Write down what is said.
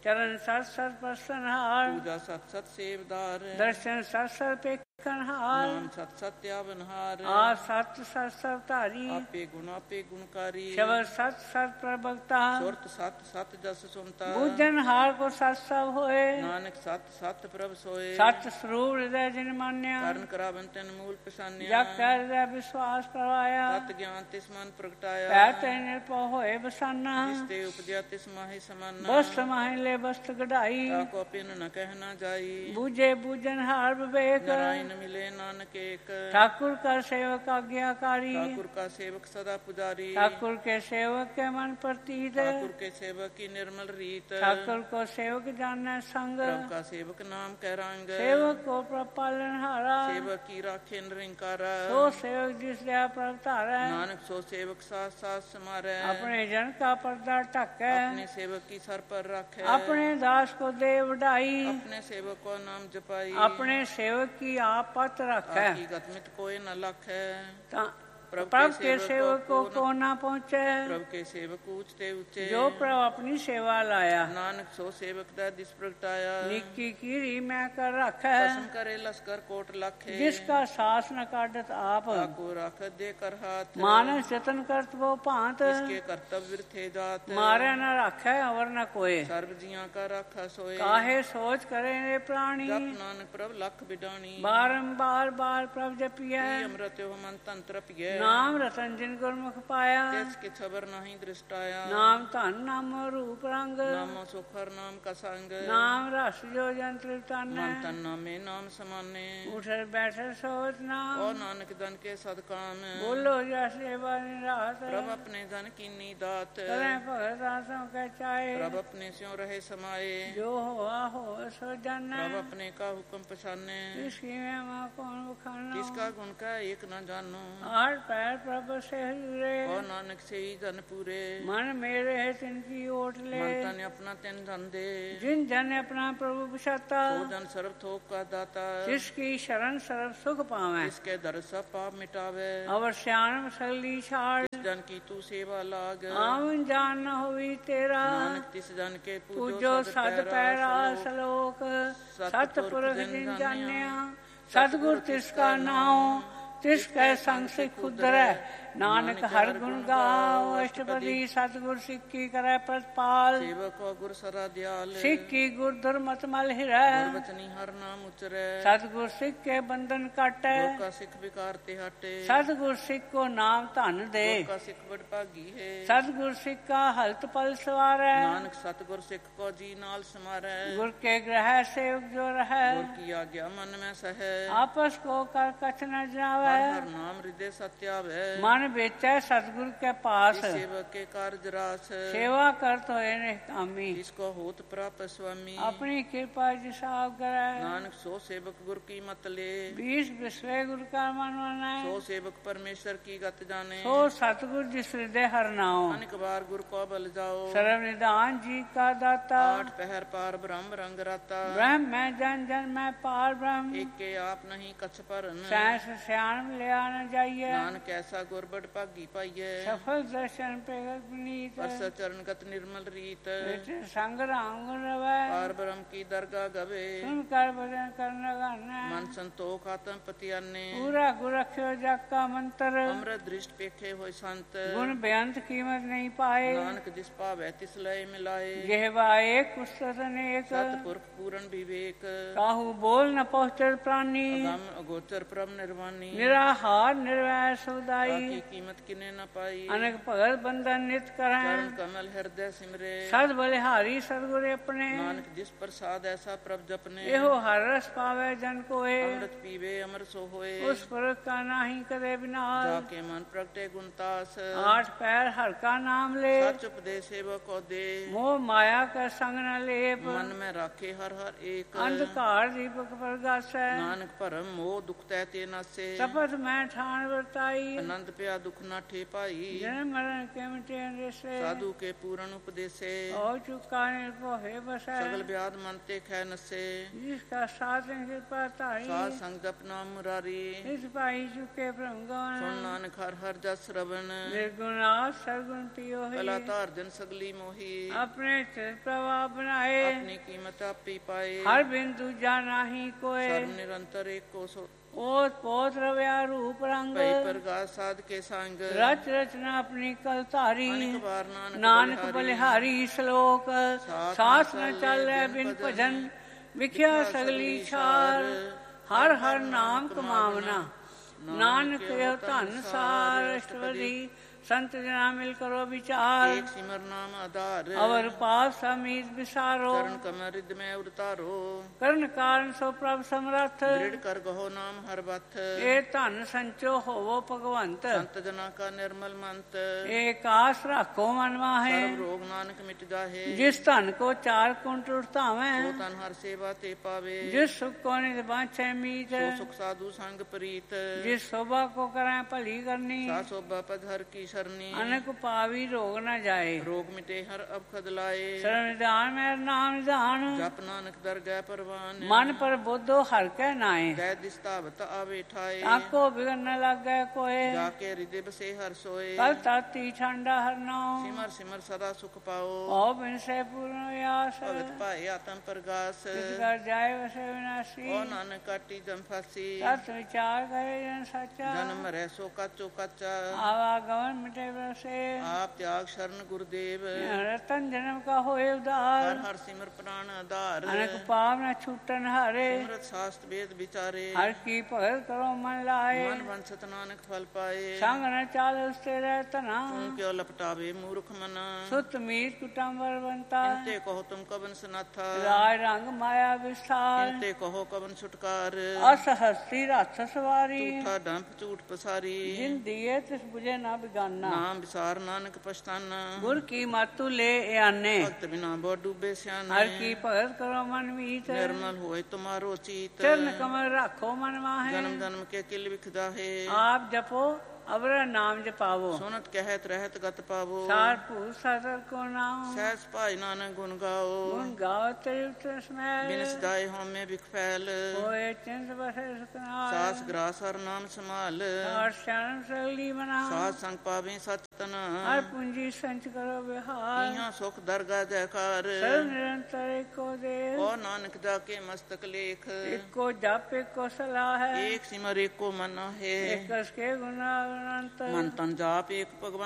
ਚਰਨ ਸਤ ਸਤ ਪਰਸਨਹਾਰ, ਪੂਜਾ ਸਤ ਸਤ ਸੇਵਦਾਰ, ਦਰਸ਼ਨ ਸਤ ਸਤ ਪੇਖਣਹਾਰ, ਨਾਮ ਸਤ ਸਤ ਆਵਨਹਾਰ, ਆ ਸਤ ਸਤ ਸਭ ਧਾਰੀ, ਆਪੇ ਗੁਣਕਾਰੀ, ਸ਼ਬਦ ਸਤ ਸਤ ਪ੍ਰਭਗਤਾ, ਸੁਰਤ ਸਤ ਸਤ ਜਸ ਸੁਨਤਾ, ਬੂਝਣਹਾਰ ਕੋ ਸਤ ਸਭ ਹੋਏ, ਨਾਨਕ ਸਤ ਸਤ ਪ੍ਰਭ ਸੋਏ, ਸਤ ਸਰੂਪ ਹਿਰਦੈ ਜਿਨ ਮਾਨਿਆ, ਕਰਨ ਕਰਾਵਨ ਤੈਨ ਮੂਲ ਪਛਾਨਿਆ, ਜਗ ਕੈ ਹਿਰਦੈ ਵਿਸ਼ਵਾਸ ਕਰਵਾਇਆ, ਤਤ ਗਿਆਨ ਤਿਸ ਮਨ ਪ੍ਰਗਟਾਇਆ, ਪੈ ਤੈ ਨਿਰਭਉ ਹੋਏ ਬਸਾਨਾ, ਜਿਸ ਤੇ ਉਪਜਿਆ ਤਿਸ ਮਾਹੀ ਸਮਾਨਾ, ਬਸਤ ਮਾਹਿ ਲੈ ਬਸਤ ਕਢਾਈ, ਤਾਕੋ ਪਿਨ ਨ ਕਹਿ ਨ ਜਾਈ, ਬੂਝੇ ਬੂਝਣਹਾਰ ਵਿਵੇਕ, ਨਾਰਾਇਣ ਮਿਲੇ ਨਾਨਕ ਏਕ, ठाकुर का सेवक आज्ञाकारी, ठाकुर का सेवक सदा पुजारी, ठाकुर के सेवक के मन प्रतीत, ठाकुर के सेवक की निर्मल रीत, ठाकुर को सेवक जाने संग, प्रभु का सेवक नाम कह रंग, सेवक को प्रभ पालन हारा, सेवक की राखे निरंकारा, सो सेवक जिस दया प्रभ धारै, नानक सो सेवक साथ साथ समारै, अपने जन का पर्दा ढकै, अपने सेवक की सर पर रखे, अपने दास को दे वडाई, अपने सेवक को नाम जपाई, अपने सेवक की आप पत रखै, गतमित कोई न लख है, प्रभु के सेवकों को न पहुँचे, प्रभु के सेवक ऊंचते ऊंचे, जो प्रभु अपनी सेवा लाया, नानक सो सेवक दा दिस प्रगटाया, निक्की कीरी मैं कर रखै, कसम करे लश्कर कोट लखे, जिसका सास न काटत आप, ताको राख दे कर हाथ, मानस जतन करत वो भांत, इसके कर्तव्य थे जात, मारे न रखै और न कोय, सर्व जियां का राखा सोए, काहे सोच करे रे प्राणी, जप नानक प्रभ लख बिडानी, बारंबार बार प्रभ जपिय, अमृत हो मन तंत्र पिय, नाम रतन जिन गुरमुख पाया, तिसके छबर नहीं दृष्टाया, नाम धन नाम रूप रंग, नामो सुखर नाम का संग, नाम रस जो जंत्र तन, मन तन नामे नाम समाने, उठर बैठर सोच नाम, और नानक दन के सदकाम, बोलो जस सेवा निरात, प्रभ अपने धन कीनी दात, करे भगत आसों के चाहे, प्रभ अपने स्यों रहे समाये, जो हुआ हो सो जन, प्रभ अपने का हुक्म पछाने, इसकी मैं माँ कौन बखाना, किसका गुण का एक न जानो, आठ पैर प्रभु से जुरे, और नानक से ही धन पूरे, मन मेरे है तिनकी ओट ले, मन तन अपना तिन धन दे, जिन जन अपना प्रभु बसाता, सो जन सर्व थोक का दाता, जिसकी शरण सर्व सुख पावे, इसके दर सब पाप मिटावे, अवर श्याम सगली छाड़, जन की तू सेवा लाग, आवन जान न होवी तेरा, नानक तिस जन के पूजो सद पैरा सलोक, सतपुरख जिन जानिया, सतगुर तिसका नाम, तिसके संग से खुदरै, नानक हर गुण गाओ, अष्टपदी सतगुर सिक्की करे प्रतिपाल, सेवक को गुर सदा दयाल, सिक्की गुर दुर्मत मल हिरै, वचनी हर नाम उचरै, सतगुर सिख के बंधन काटै, गुर का सिख विकार ते हटे, सतगुर सिख को नाम धन दे, गुर का सिख बड़ भागी है, सतगुर सिख का हलत पल सवारै, नानक सतगुर सिख को जी नाल समारै, गुर के ग्रह सेवक जो रहै, गुर की आज्ञा मन में सहै, आपस को कर कछ न जावै, हर नाम हृदय सत्यावै, मन बेचै सतगुर के पास, सेवक के कार्य रास, सेवा करत होए निष्कामी, जिसको होत प्राप्त स्वामी, अपनी कृपा जिसाब करे, नानक सो सेवक गुर की मत ले, 20 विश्वे गुर का मन मनै, सो सेवक परमेश्वर की गत जाने, सो सतगुर जिस हृदय हर नाम, अनेक बार गुर को बल जाओ, सर्व निदान जी का दाता, आठ पहर पार ब्रह्म रंग राता, ब्रह्म मैं जन जन मैं पार ब्रह्म, एक के आप नहीं कछ परन, सैंस सियाण लिया न जाइए, नानक ऐसा गुर बड़ भागी पाइये, सफल दर्शन पेगल पुनीत, परस चरण गत निर्मल रीत, संग राम गुण रवै, पार ब्रह्म की दरगाह गवे, सुन कर भजन करन गाना, मन संतोख आत्म पति अन्ने, पूरा गुर रखियो जग का मंत्र, अमृत दृष्ट पेखे होय संत, गुण बेअंत कीमत नहीं पाए, नानक जिस पावै तिस लय मिलाए, जेहवा एक पुस्तक अनेक, सतपुरख पूर्ण विवेक, काहू बोल न पहुँचर प्राणी, अगम अगोचर परम निर्वाणी, निराहार निर्वैर सौदाई, की कीमत किने न पाई, अनेक भगत बंधन नित करें, चरण कमल हृदय सिमरे, सद बलिहारी सदगुर अपने, नानक जिस प्रसाद ऐसा प्रभ जपने, एहो हर रस पावे जन कोए, अमृत पीवे अमर सो होए, उस पुरख का नाही करे विनाश, जाके मन प्रगटे गुणतास, आठ पैर हर का नाम ले, सच उपदेश सेवक को दे, मोह माया का संग न लेप, मन में राखे हर हर एक, अंधकार दीपक प्रगासै, नानक भरम मोह दुख तैते नासे, शपथ मैं ठान वर्ताई, आनंद प्या दुख न ठे पाई, जन्म मरण के मिटे अंदेशे, साधु के पूर्ण उपदेशे, और चुका निर्भो है बसै, सगल व्याध मनते खे नसे, जिसका साथ कृपा ताई, साध संग जपना मुरारी, इस पाई चुके ब्रह्म सुन गौन, नानक हर हर जस श्रवण, निर्गुणात सरगुण पियो है, कलातार जन सगली मोही, अपने चित प्रभाव बनाए, ਮਤ ਆਪੀ ਪਾਏ। ਹਰ ਬਿਨ ਦੂਜਾ ਨਾਹੀ ਕੋਏ। ਸਰਬ ਨਿਰੰਤਰ ਏਕੋ ਸੋ ओत पोत रव्या रूप रंग। ਭਈ ਪ੍ਰਗਾਸ ਸਾਧ ਕੇ ਸੰਗ। रच रचना अपनी कल धारी। ਅਨੇਕ ਵਾਰ ਨਾਨਕ नानक ਬਲਿਹਾਰੀ। बलिहारी श्लोक। सास न चल बिन भजन विख्या सगली छार। हर हर नाम कमावना नानक यो धन सार। अष्टपदी संत जना मिल करो विचार। ਏਕ ਸਿਮਰ ਨਾਮ ਆਧਾਰ। अवर पाप समीत विसारो। ਚਰਨ ਕਮਲ ਰਿਦ ਮੈਂ ਉਤਾਰੋ। करण कारण सो प्रभ समरथ। ਦ੍ਰਿੜ ਕਰ ਗਹੋ ਨਾਮ ਹਰ ਬਥ। ए धन संचो होवो भगवंत। ਸੰਤ ਜਨਾ ਕਾ ਨਿਰਮਲ ਮੰਤ। एक आस राखो मन माहे। ਸਰਬ ਰੋਗ ਨਾਨਕ ਮਿਟ ਜਾਹੇ। जिस धन को चार कुंट उठावे। ਸੋ ਤਨ ਹਰ ਸੇਵਾ ਤੇ ਪਾਵੇ। जिस सुख को निज बांछे मीत। ਸੋ ਸੁਖ ਸਾਧੂ ਸੰਗ ਪ੍ਰੀਤ। जिस शोभा को करें भली करनी। ਸਾ ਸੋਭਾ ਪਦ ਹਰ ਕੀ ਸਰਨੀ। अनक पावी रोग न जाए। ਰੋਗ ਮਿਟੇ ਹਰ ਅਬਖਦ ਲਾਏ। शरण निधान मेरा नाम निधान। ਜਪ ਨਾਨਕ ਦਰਗਹਿ ਪਰਵਾਨ। मन पर बुद्धो हर के नाए। ਗੈ ਦਿਸਤਾਵਤ ਆਵੇ ਠਾਏ। आको बिगन न लागे कोय। ਜਾ ਕੇ ਹਿਰਦੇ ਬਸੇ ਹਰ ਸੋਏ। कल ताती ठंडा हर नाओ। ਸਿਮਰ ਸਿਮਰ ਸਦਾ ਸੁਖ ਪਾਓ। ओ बिन से पूर्ण व्यास। ਭਗਤ ਭਾਏ ਆਤਮ ਪ੍ਰਗਾਸ। जिस कर जाए वसे विनाशी। ਓ ਨਾਨਕ ਕਾਟੀ ਜਮ ਫਾਸੀ। सत विचार करे जन सच्चा। ਜਨਮ ਮਰੈ ਸੋ ਕਾਚੋ ਕਾਚਾ। आवागमन मिटे बसे। ਆਪ ਤਿਆਗ ਸ਼ਰਨ ਗੁਰਦੇਵ। रतन जन्म का होए उदार। ਹਰ ਹਰ ਸਿਮਰ ਪ੍ਰਾਨ ਆਧਾਰ। अनक पाप न छूटन हारे। ਸਿਮਰਤ ਸਾਸਤ ਵੇਦ ਵਿਚਾਰੇ। हर की भगत करो मन लाए। ਮਨ ਵੰਸਤ ਨਾਨਕ ਫਲ ਪਾਏ। संग न चाल उसते रहतना। ਤੂੰ ਕਿਉ ਲਪਟਾਵੇ ਮੂਰਖ ਮਨ। सुत मीत कुटुम्बर बनता। ਇੰਤੇ ਕਹੋ ਤੁਮ ਕਵਨ ਸਨਾਥਾ। राय रंग माया विस्तार। ਇੰਤੇ ਕਹੋ ਕਵਨ ਛੁਟਕਾਰ। अस हस्ती रथ सवारी। ਝੂਠਾ ਡੰਪ ਝੂਠ ਪਸਾਰੀ। जिन दिए तिस बुझे न बिगाना। ਨਾਮ ਵਿਸਾਰ ਨਾਨਕ ਪਛਤਾਨਾ। गुर की मातु ले आने। ਭਗਤ ਬਿਨਾ ਬੋ ਡੂਬੇ ਸਿਆਣੇ। हर की भगत करो मन मीत। ਨਿਰਮਲ ਹੋਏ ਤੁਮਾਰੋ ਚੀਤ। चरण कमल राखो मन माहे। ਜਨਮ ਜਨਮ ਕੇ ਕਿਲ ਵਿਖਦਾ ਹੈ। आप जपो अवर नाम जपावो। ਸੁਨਤ ਕਹਿਤ ਰਹਿਤ ਗਤ ਪਾਵੋ। सार भूत सतर को नाम। ਸਹਿਸ ਭਾਈ ਨਾਨਕ ਗੁਣ ਗਾਓ। गुण गाओ त्रियुक्त स्मैल। ਬਿਨ ਸਦਾਏ ਹਉਮੈ ਵਿਖ ਫੈਲ। होए चिंत बसे सुकनाल। ਸਾਸ ਗ੍ਰਾਸ ਹਰ ਨਾਮ ਸੰਭਾਲ। और शरण सगली मना। ਸਾਧ ਸੰਗ ਪਾਵੇ ਸਚ ਤਨ। हर पूंजी संच करो बिहार। ਇਹਾਂ ਸੁਖ ਦਰਗਾ ਜੈਕਾਰ। सर्व निरंतर एको देव। ਓ ਨਾਨਕ ਜਾ ਕੇ ਮਸਤਕ ਲੇਖ। एको जप एको सलाह है। ਏਕ ਸਿਮਰ ਏਕੋ ਮਨ ਹੈ। एक कस के गुना अनंत। ਮਨ ਤਨ ਜਾਪ ਏਕ ਭਗਵਾਨ।